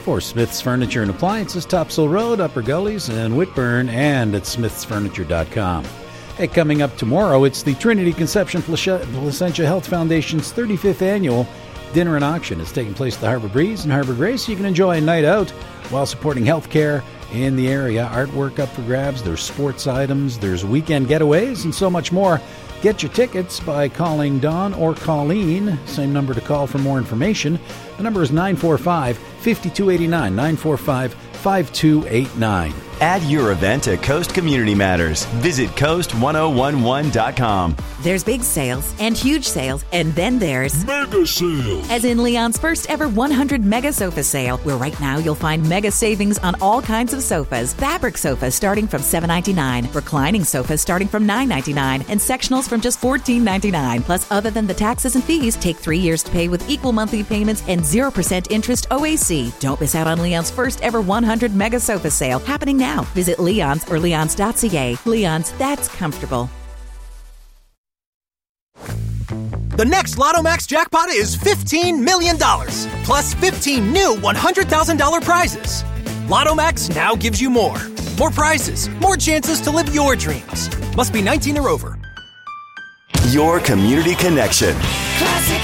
for Smith's Furniture and Appliances, Topsail Road, Upper Gullies, and Whitburn, and at smithsfurniture.com. Hey, coming up tomorrow, it's the Trinity Conception Placentia Health Foundation's 35th annual dinner and auction. It's taking place at the Harbor Breeze in Harbor Grace. You can enjoy a night out while supporting healthcare in the area. Artwork up for grabs. There's sports items. There's weekend getaways and so much more. Get your tickets by calling Dawn or Colleen. Same number to call for more information. The number is 945-5289, 945-5289. Add your event to Coast Community Matters. Visit coast1011.com. There's big sales and huge sales, and then there's mega sales. As in Leon's first ever 100 mega sofa sale, where right now you'll find mega savings on all kinds of sofas. Fabric sofas starting from $7.99, reclining sofas starting from $9.99, and sectionals from just $14.99. Plus, other than the taxes and fees, take 3 years to pay with equal monthly payments and 0% interest OAC. Don't miss out on Leon's first ever 100 mega sofa sale, happening now. Visit Leon's or leons.ca. Leon's, that's comfortable. The next Lotto Max jackpot is $15 million, plus 15 new $100,000 prizes. Lotto Max now gives you more. More prizes, more chances to live your dreams. Must be 19 or over. Your community connection. Classic